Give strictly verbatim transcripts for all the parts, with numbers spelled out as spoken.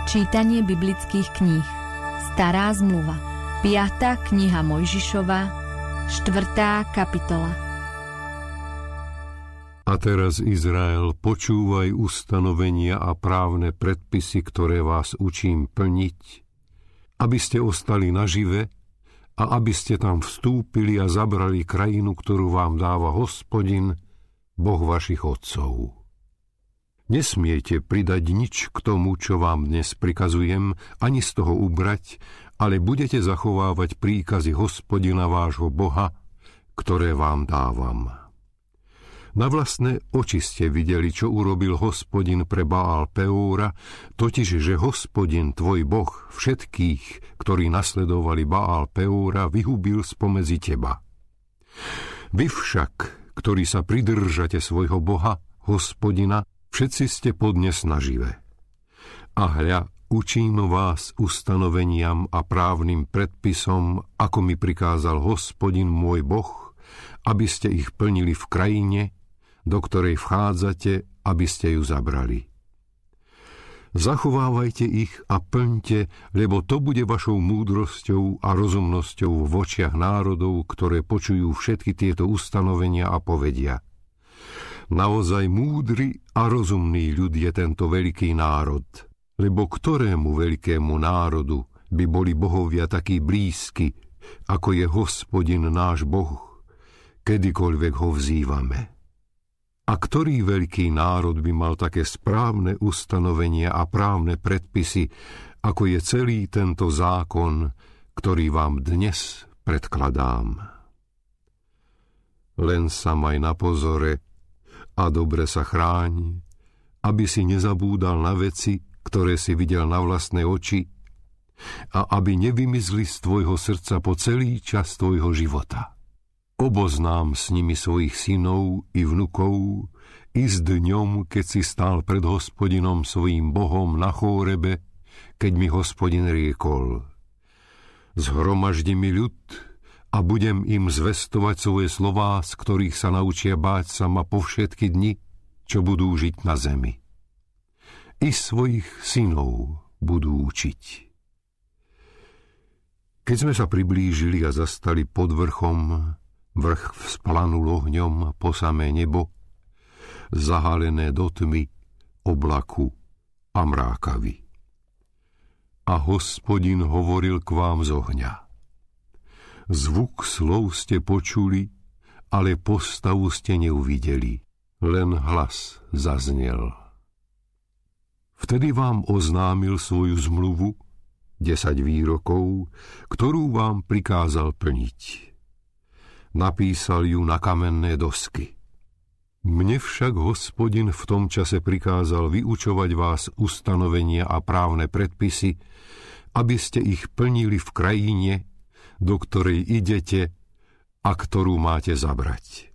Čítanie biblických kníh. Stará zmluva. Piatá kniha Mojžišova, štvrtá kapitola. A teraz, Izrael, počúvaj ustanovenia a právne predpisy, ktoré vás učím plniť, aby ste ostali nažive a aby ste tam vstúpili a zabrali krajinu, ktorú vám dáva Hospodin, Boh vašich otcov. Nesmiete pridať nič k tomu, čo vám dnes prikazujem, ani z toho ubrať, ale budete zachovávať príkazy Hospodina vášho Boha, ktoré vám dávam. Na vlastné oči ste videli, čo urobil Hospodin pre Baál Peóra, totiž, že Hospodin, tvoj Boh, všetkých, ktorí nasledovali Baál Peóra, vyhubil spomedzi teba. Vy však, ktorí sa pridržate svojho Boha, Hospodina, všetci ste podnes nažive. A hľa, učím vás ustanoveniam a právnym predpisom, ako mi prikázal Hospodin môj Boh, aby ste ich plnili v krajine, do ktorej vchádzate, aby ste ju zabrali. Zachovávajte ich a plňte, lebo to bude vašou múdrosťou a rozumnosťou v očiach národov, ktoré počujú všetky tieto ustanovenia a povedia: naozaj múdry a rozumný ľud je tento veľký národ, lebo ktorému veľkému národu by boli bohovia takí blízky, ako je Hospodin náš Boh, kedykoľvek ho vzývame. A ktorý veľký národ by mal také správne ustanovenia a právne predpisy, ako je celý tento zákon, ktorý vám dnes predkladám? Len sa maj na pozore a dobre sa chráň, aby si nezabúdal na veci, ktoré si videl na vlastné oči, a aby nevymizli z tvojho srdca po celý čas tvojho života. Oboznám s nimi svojich synov i vnukov i s dňom, keď si stál pred Hospodinom svojím Bohom na Chórebe, keď mi Hospodin riekol: zhromaždi mi ľud a budem im zvestovať svoje slová, z ktorých sa naučia báť sa ma po všetky dni, čo budú žiť na zemi. I svojich synov budú učiť. Keď sme sa priblížili a zastali pod vrchom, vrch vzplanul ohňom po samé nebo, zahalené do tmy, oblaku a mrákavy. A Hospodin hovoril k vám z ohňa. Zvuk slov ste počuli, ale postavu ste neuvideli, len hlas zaznel. Vtedy vám oznámil svoju zmluvu, desať výrokov, ktorú vám prikázal plniť. Napísal ju na kamenné dosky. Mne však Hospodin v tom čase prikázal vyučovať vás ustanovenia a právne predpisy, aby ste ich plnili v krajine, do ktorej idete a ktorú máte zabrať.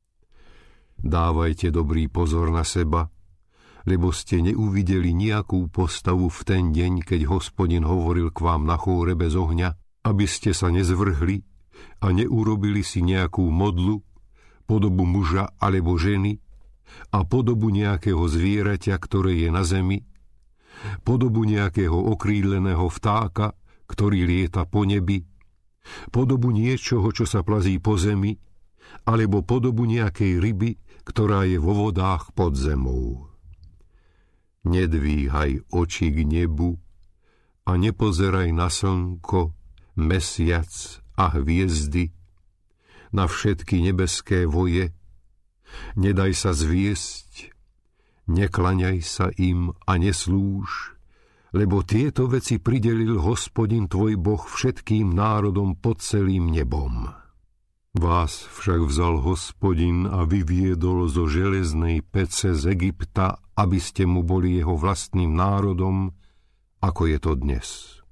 Dávajte dobrý pozor na seba, lebo ste neuvideli nejakú postavu v ten deň, keď Hospodin hovoril k vám na Chórebe z ohňa, aby ste sa nezvrhli a neurobili si nejakú modlu, podobu muža alebo ženy a podobu nejakého zvieraťa, ktoré je na zemi, podobu nejakého okrídleného vtáka, ktorý lieta po nebi, podobu niečoho, čo sa plazí po zemi, alebo podobu nejakej ryby, ktorá je vo vodách pod zemou. Nedvíhaj oči k nebu a nepozeraj na slnko, mesiac a hviezdy, na všetky nebeské voje. Nedaj sa zviesť, neklaňaj sa im a neslúž, lebo tieto veci pridelil Hospodin tvoj Boh všetkým národom pod celým nebom. Vás však vzal Hospodin a vyviedol zo železnej pece z Egypta, aby ste mu boli jeho vlastným národom, ako je to dnes.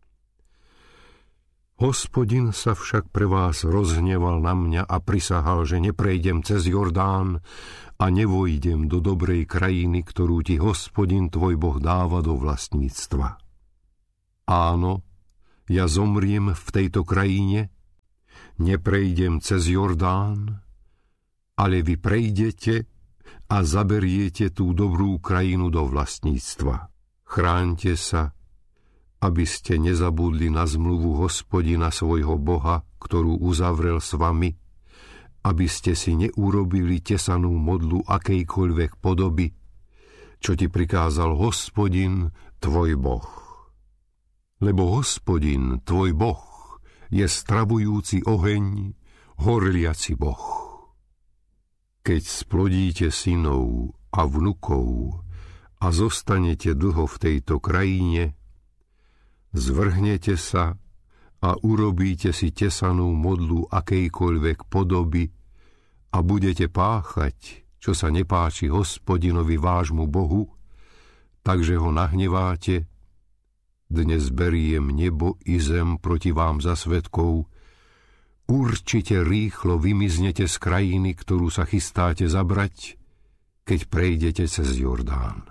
Hospodin sa však pre vás rozhneval na mňa a prisahal, že neprejdem cez Jordán a nevojdem do dobrej krajiny, ktorú ti Hospodin tvoj Boh dáva do vlastníctva. Áno, ja zomriem v tejto krajine, neprejdem cez Jordán, ale vy prejdete a zaberiete tú dobrú krajinu do vlastníctva. Chráňte sa aby ste nezabudli na zmluvu Hospodina svojho Boha, ktorú uzavrel s vami, aby ste si neurobili tesanú modlu akejkoľvek podoby, čo ti prikázal Hospodin, tvoj Boh. Lebo Hospodin, tvoj Boh, je stravujúci oheň, horliaci Boh. Keď splodíte synov a vnukov a zostanete dlho v tejto krajine, zvrhnete sa a urobíte si tesanú modlu akejkoľvek podoby a budete páchať, čo sa nepáči Hospodinovi vášmu Bohu, takže ho nahneváte, dnes beriem nebo i zem proti vám za svedkov, určite rýchlo vymiznete z krajiny, ktorú sa chystáte zabrať, keď prejdete cez Jordán.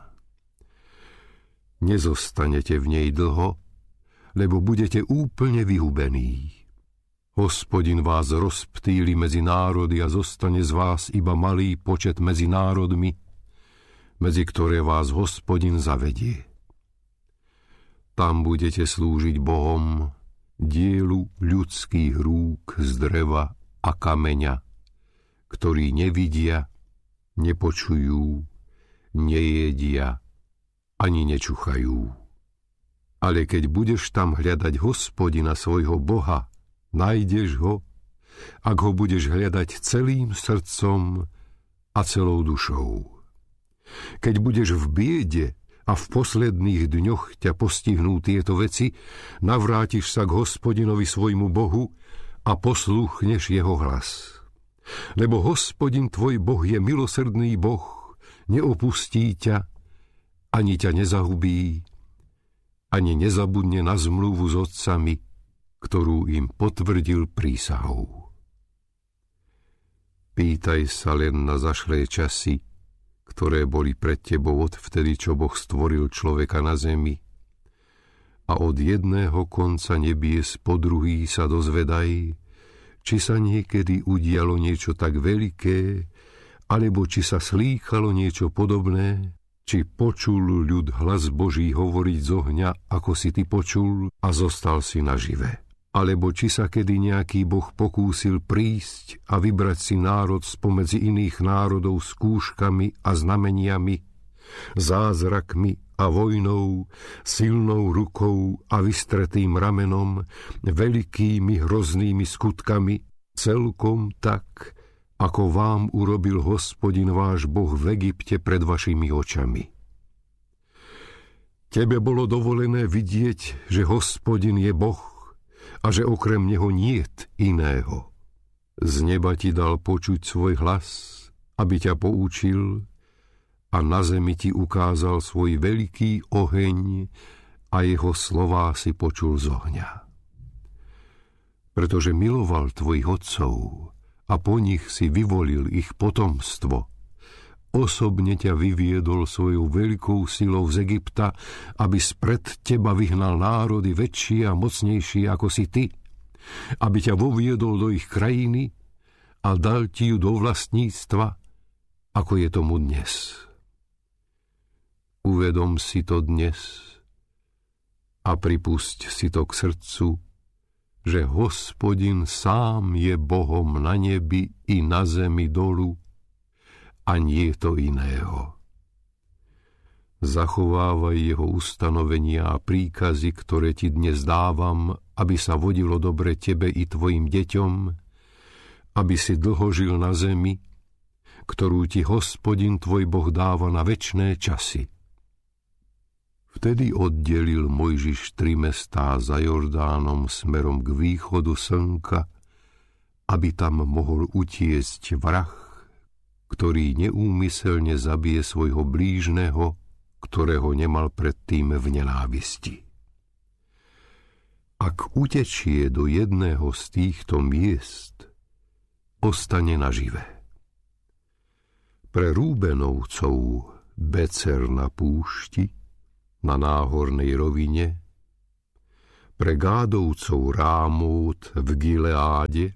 Nezostanete v nej dlho, lebo budete úplne vyhubení. Hospodin vás rozptýli medzi národy a zostane z vás iba malý počet medzi národmi, medzi ktoré vás Hospodin zavedie. Tam budete slúžiť Bohom, dielu ľudských rúk z dreva a kameňa, ktorí nevidia, nepočujú, nejedia, ani nečuchajú. Ale keď budeš tam hľadať Hospodina svojho Boha, nájdeš ho, ak ho budeš hľadať celým srdcom a celou dušou. Keď budeš v biede a v posledných dňoch ťa postihnú tieto veci, navrátiš sa k Hospodinovi svojmu Bohu a poslúchneš jeho hlas. Lebo Hospodin tvoj Boh je milosrdný Boh, neopustí ťa, ani ťa nezahubí, ani nezabudne na zmluvu s otcami, ktorú im potvrdil prísahou. Pýtaj sa len na zašlé časy, ktoré boli pred tebou odvtedy, čo Boh stvoril človeka na zemi. A od jedného konca nebies po druhý sa dozvedaj, či sa niekedy udialo niečo tak veľké, alebo či sa slýchalo niečo podobné, či počul ľud hlas Boží hovoriť z ohňa, ako si ty počul a zostal si nažive. Alebo či sa kedy nejaký Boh pokúsil prísť a vybrať si národ spomedzi iných národov s kúškami a znameniami, zázrakmi a vojnou, silnou rukou a vystretým ramenom, veľkými hroznými skutkami, celkom tak, ako vám urobil Hospodin váš Boh v Egypte pred vašimi očami. Tebe bolo dovolené vidieť, že Hospodin je Boh, a že okrem neho niet iného. Z neba ti dal počuť svoj hlas, aby ťa poučil, a na zemi ti ukázal svoj veľký oheň a jeho slová si počul z ohňa. Pretože miloval tvojich otcov a po nich si vyvolil ich potomstvo, osobne ťa vyviedol svojou veľkou silou z Egypta, aby spred teba vyhnal národy väčšie a mocnejšie ako si ty, aby ťa voviedol do ich krajiny a dal ti ju do vlastníctva, ako je tomu dnes. Uvedom si to dnes a pripusť si to k srdcu, že Hospodin sám je Bohom na nebi i na zemi dolu, a nie to iného. Zachovávaj jeho ustanovenia a príkazy, ktoré ti dnes dávam, aby sa vodilo dobre tebe i tvojim deťom, aby si dlho žil na zemi, ktorú ti Hospodin tvoj Boh dáva na večné časy. Vtedy oddelil Mojžiš tri mestá za Jordánom smerom k východu slnka, aby tam mohol utiecť vrah, ktorý neúmyselne zabije svojho blížneho, ktorého nemal predtým v nenávisti. Ak utečie do jedného z týchto miest, ostane nažive. Pre Rúbenovcov Becer na púšti, na náhornej rovine, pre Gádovcov Rámút v Gileáde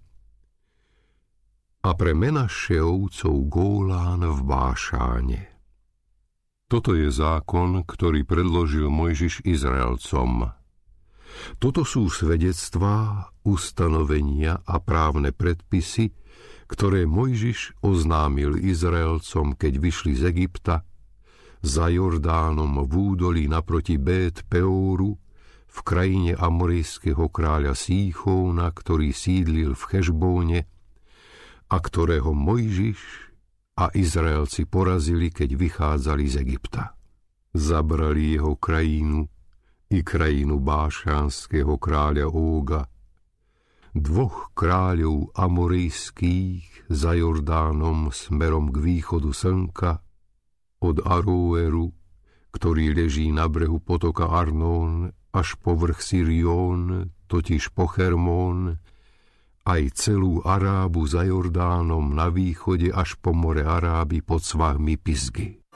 a pre Menašeovcov Gólán v Bášáne. Toto je zákon, ktorý predložil Mojžiš Izraelcom, Toto sú svedectvá, ustanovenia a právne predpisy, ktoré Mojžiš oznámil Izraelcom, keď vyšli z Egypta, za Jordánom v údolí naproti Bét Peóru, v krajine amorijského kráľa Síchóna, ktorý sídlil v Chešbóne a ktorého Mojžiš a Izraelci porazili, keď vychádzali z Egypta. Zabrali jeho krajinu i krajinu bášanského kráľa Óga, dvoch kráľov amorijských za Jordánom smerom k východu slnka, od Aróeru, ktorý leží na brehu potoka Arnón, až po vrch Sirión, totiž po Chermón, aj celú Arábu za Jordánom na východe až po more Aráby pod svahmi Pisgy.